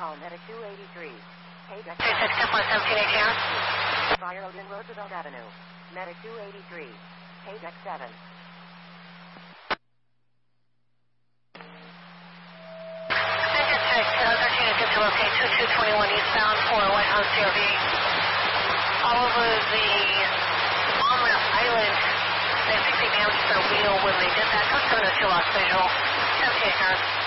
call Medic 283. Page X. 10.17 Fire Odin Roosevelt Avenue. Medic 283. Page X7. To locate 2221 eastbound for White House CRV. All over the on-ramp island, they think they damaged their wheel when they did that. Code 702 lost visual. 17 cars.